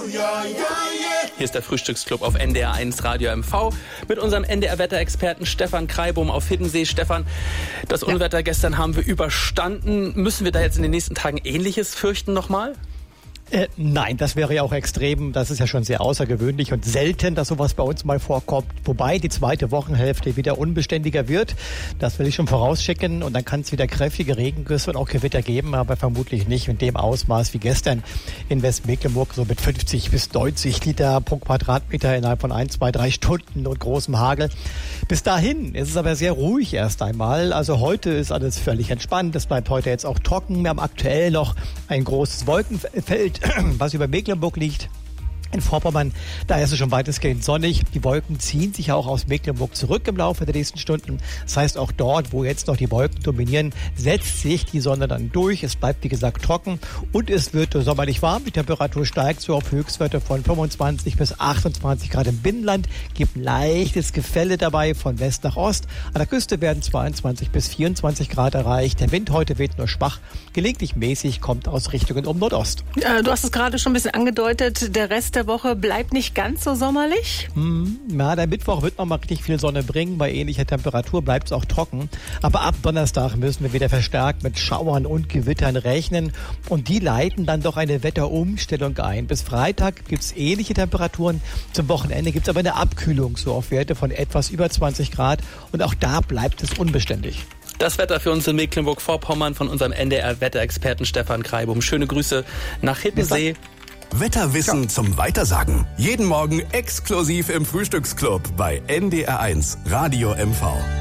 Hier ist der Frühstücksclub auf NDR1 Radio MV mit unserem NDR-Wetterexperten Stefan Kreibum auf Hiddensee. Stefan, das Unwetter gestern haben wir überstanden. Müssen wir da jetzt in den nächsten Tagen Ähnliches fürchten nochmal? Nein, das wäre ja auch extrem. Das ist ja schon sehr außergewöhnlich und selten, dass sowas bei uns mal vorkommt. Wobei die zweite Wochenhälfte wieder unbeständiger wird. Das will ich schon vorausschicken. Und dann kann es wieder kräftige Regengüsse und auch Gewitter geben, aber vermutlich nicht in dem Ausmaß wie gestern in Westmecklenburg, so mit 50 bis 90 Liter pro Quadratmeter innerhalb von 1, 2, 3 Stunden und großem Hagel. Bis dahin ist es aber sehr ruhig erst einmal. Also heute ist alles völlig entspannt. Es bleibt heute jetzt auch trocken. Wir haben aktuell noch ein großes Wolkenfeld, was über Mecklenburg liegt. In Vorpommern, da ist es schon weitestgehend sonnig. Die Wolken ziehen sich auch aus Mecklenburg zurück im Laufe der nächsten Stunden. Das heißt, auch dort, wo jetzt noch die Wolken dominieren, setzt sich die Sonne dann durch. Es bleibt, wie gesagt, trocken und es wird sommerlich warm. Die Temperatur steigt so auf Höchstwerte von 25 bis 28 Grad im Binnenland. Gibt ein leichtes Gefälle dabei von West nach Ost. An der Küste werden 22 bis 24 Grad erreicht. Der Wind heute weht nur schwach, gelegentlich mäßig, kommt aus Richtungen um Nordost. Du hast es gerade schon ein bisschen angedeutet, der Rest der Woche bleibt nicht ganz so sommerlich? Ja, der Mittwoch wird noch mal richtig viel Sonne bringen. Bei ähnlicher Temperatur bleibt es auch trocken. Aber ab Donnerstag müssen wir wieder verstärkt mit Schauern und Gewittern rechnen. Und die leiten dann doch eine Wetterumstellung ein. Bis Freitag gibt es ähnliche Temperaturen. Zum Wochenende gibt es aber eine Abkühlung, so auf Werte von etwas über 20 Grad. Und auch da bleibt es unbeständig. Das Wetter für uns in Mecklenburg-Vorpommern von unserem NDR-Wetterexperten Stefan Kreibum. Schöne Grüße nach Hiddensee. Wetterwissen zum Weitersagen. Jeden Morgen exklusiv im Frühstücksclub bei NDR1 Radio MV.